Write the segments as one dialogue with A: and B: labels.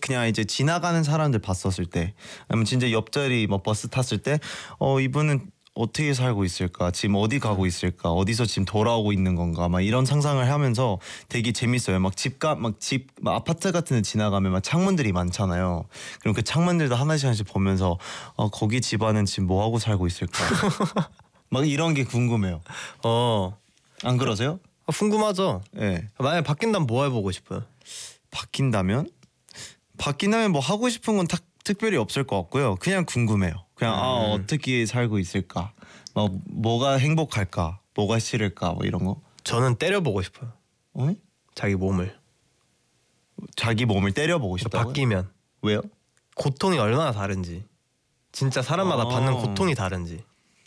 A: 그냥 이제 지나가는 사람들 봤었을 때, 아니면 진짜 옆자리 뭐 버스 탔을 때, 이분은 어떻게 살고 있을까? 지금 어디 가고 있을까? 어디서 지금 돌아오고 있는 건가? 막 이런 상상을 하면서 되게 재밌어요. 막 아파트 같은 데 지나가면 막 창문들이 많잖아요. 그럼 그 창문들도 하나씩 하나씩 보면서 거기 집안은 지금 뭐 하고 살고 있을까? 막 이런 게 궁금해요. 안 그러세요?
B: 궁금하죠.
A: 네.
B: 만약에 바뀐다면 뭐 해보고 싶어요?
A: 바뀐다면 뭐 하고 싶은 건 특별히 없을 것 같고요. 그냥 궁금해요. 그냥 어떻게 살고 있을까? 뭐가 행복할까? 뭐가 싫을까? 뭐 이런 거.
B: 저는 때려보고 싶어요. 자기 몸을
A: 때려보고 싶다고요?
B: 바뀌면.
A: 왜요?
B: 고통이 얼마나 다른지. 진짜 사람마다 받는 고통이 다른지.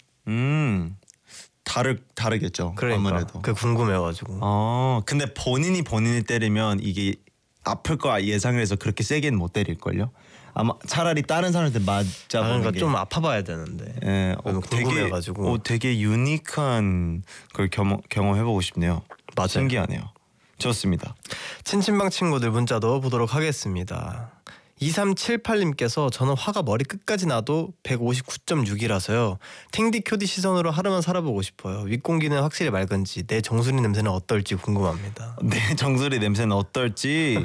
A: 다르겠죠.
B: 그러니까
A: 아무래도.
B: 그 궁금해가지고.
A: 근데 본인을 때리면 이게 아플 거 예상을 해서 그렇게 세게는 못 때릴걸요? 아마 차라리 다른 사람한테 맞아보는
B: 그러니까
A: 게.
B: 좀 아파봐야 되는데.
A: 예,
B: 궁금해가지고.
A: 되게 유니크한 걸 경험해보고 싶네요.
B: 맞아요.
A: 신기하네요. 좋습니다.
B: 친친방 친구들 문자 넣어보도록 하겠습니다. 2378님께서 저는 화가 머리 끝까지 나도 159.6이라서요. 탱디 큐디 시선으로 하루만 살아보고 싶어요. 윗공기는 확실히 맑은지 내 정수리 냄새는 어떨지 궁금합니다.
A: 내 정수리 냄새는 어떨지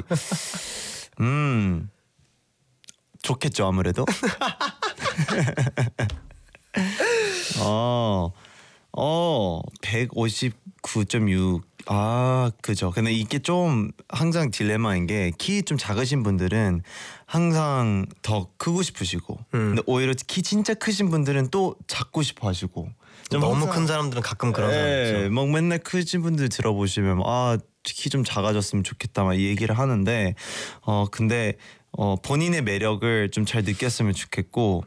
A: 좋겠죠 아무래도. 159.6. 그죠. 근데 이게 좀 항상 딜레마인 게 키 좀 작으신 분들은 항상 더 크고 싶으시고 근데 오히려 키 진짜 크신 분들은 또 작고 싶어 하시고
B: 너무 큰 사람들은 가끔 그런 사람 있죠.
A: 막 맨날 크신 분들 들어보시면 키 좀 작아졌으면 좋겠다 막 이 얘기를 하는데 근데 본인의 매력을 좀 잘 느꼈으면 좋겠고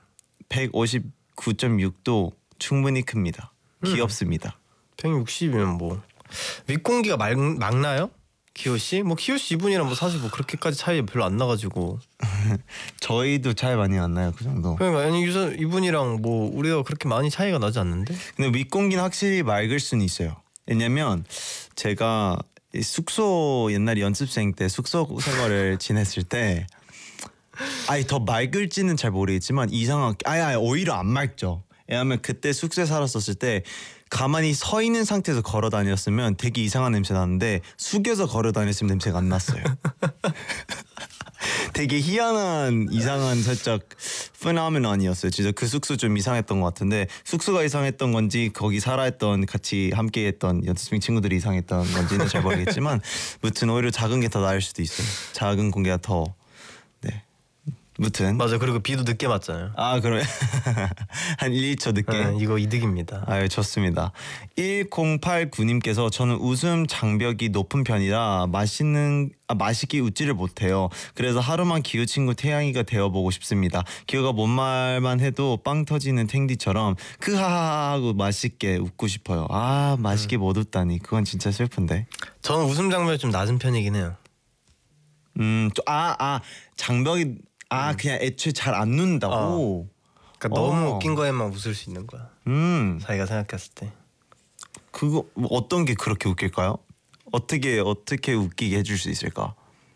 A: 159.6도 충분히 큽니다. 귀엽습니다.
B: 160이면 뭐 윗공기가 막나요? 기호씨? 뭐 기호씨 이분이랑 뭐 사실 뭐 그렇게까지 차이 별로 안 나가지고.
A: 저희도 차이 많이 안 나요 그 정도.
B: 그러니까 아니 이분이랑 뭐 우리가 그렇게 많이 차이가 나지 않는데? 근데
A: 윗공기는 확실히 맑을 수는 있어요. 왜냐면 제가 숙소 옛날 연습생 때 숙소 생활을 지냈을 때 더 맑을지는 잘 모르겠지만 이상하게 오히려 안 맑죠. 왜냐하면 그때 숙소에 살았었을 때 가만히 서 있는 상태에서 걸어 다녔으면 되게 이상한 냄새 나는데 숙여서 걸어 다녔으면 냄새가 안 났어요. 되게 희한한 이상한 살짝 페노메논이었어요. 진짜 그 숙소 좀 이상했던 것 같은데 숙소가 이상했던 건지 거기 살아있던 같이 함께했던 연습생 친구들이 이상했던 건지는 잘 모르겠지만 무튼 오히려 작은 게 더 나을 수도 있어요. 작은 공기가 더. 네. 무튼
B: 맞아. 그리고 비도 늦게 맞잖아요.
A: 그러면 한 1, 2초 늦게.
B: 이거 이득입니다.
A: 좋습니다. 1089님께서 저는 웃음 장벽이 높은 편이라 맛있게 웃지를 못해요. 그래서 하루만 기우 친구 태양이가 되어보고 싶습니다. 기우가 뭔 말만 해도 빵 터지는 탱디처럼 크하하 하고 맛있게 웃고 싶어요. 맛있게 못 웃다니 그건 진짜 슬픈데.
B: 저는 웃음 장벽이 좀 낮은 편이긴 해요.
A: 장벽이 그냥 애초에 잘 안 웃는다고.
B: 그러니까 너무 웃긴 거에만 웃을 수 있는 거야. 자기가 생각했을 때.
A: 그거 어떤 게 그렇게 웃길까요? 어떻게 웃기게 해줄 수 있을까?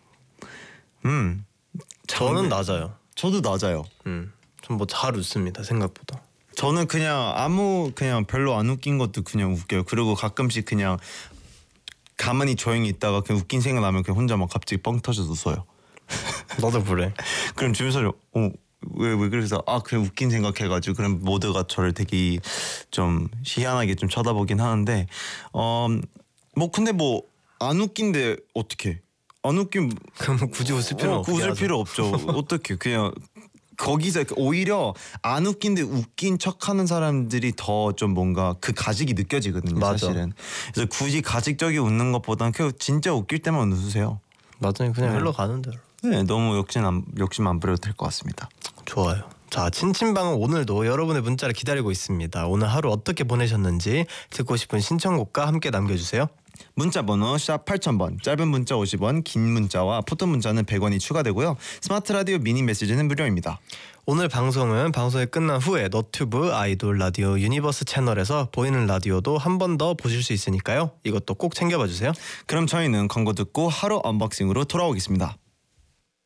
B: 저는 낮아요.
A: 저도 낮아요.
B: 좀 뭐 잘 웃습니다 생각보다.
A: 저는 그냥 별로 안 웃긴 것도 그냥 웃겨요. 그리고 가끔씩 그냥 가만히 조용히 있다가 그냥 웃긴 생각 나면 그냥 혼자 막 갑자기 뻥 터져서 웃어요.
B: 나도 그래.
A: 그럼 주변에서 왜 그래서 그냥 웃긴 생각해가지고 그럼 모두가 저를 되게 좀 희한하게 좀 쳐다보긴 하는데 근데 안 웃긴데 어떻게 안 웃긴
B: 그럼 굳이 웃을 필요 없게
A: 웃을 필요 없죠. 어떻게 그냥 거기서 오히려 안 웃긴데 웃긴 척하는 사람들이 더 좀 뭔가 그 가식이 느껴지거든요.
B: 맞아.
A: 사실은. 그래서 굳이 가식적이 웃는 것보다는 그냥 진짜 웃길 때만 웃으세요.
B: 맞아요. 그냥 흘러가는 대로.
A: 네, 너무 욕심 안 부려도 될 것 같습니다.
B: 좋아요. 자, 친친방은 오늘도 여러분의 문자를 기다리고 있습니다. 오늘 하루 어떻게 보내셨는지 듣고 싶은 신청곡과 함께 남겨주세요.
A: 문자번호 샵 8000번, 짧은 문자 50원, 긴 문자와 포토 문자는 100원이 추가되고요. 스마트 라디오 미니 메시지는 무료입니다.
B: 오늘 방송이 끝난 후에 너튜브 아이돌 라디오 유니버스 채널에서 보이는 라디오도 한 번 더 보실 수 있으니까요. 이것도 꼭 챙겨봐 주세요.
A: 그럼 저희는 광고 듣고 하루 언박싱으로 돌아오겠습니다.